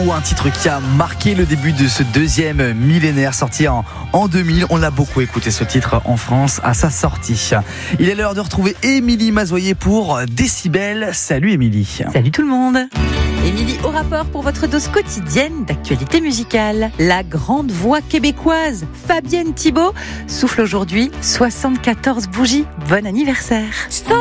Ou un titre qui a marqué le début de ce deuxième millénaire, sorti en 2000. On l'a beaucoup écouté ce titre en France à sa sortie. Il est l'heure de retrouver Émilie Mazoyer pour Décibel. Salut Émilie. Salut tout le monde. Émilie au rapport pour votre dose quotidienne d'actualité musicale. La grande voix québécoise Fabienne Thibault souffle aujourd'hui 74 bougies. Bon anniversaire.